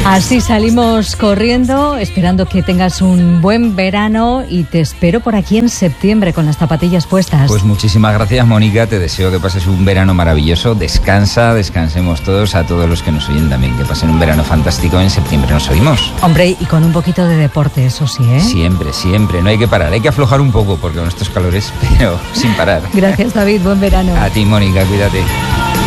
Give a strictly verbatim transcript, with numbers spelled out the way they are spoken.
Así salimos corriendo, esperando que tengas un buen verano y te espero por aquí en septiembre con las zapatillas puestas. Pues muchísimas gracias, Mónica, te deseo que pases un verano maravilloso, descansa, descansemos todos, a todos los que nos oyen también, que pasen un verano fantástico. En septiembre nos oímos. Hombre, y con un poquito de deporte, eso sí, ¿eh? Siempre, siempre, no hay que parar, hay que aflojar un poco porque con estos calores, pero sin parar. Gracias, David, buen verano. A ti, Mónica, cuídate.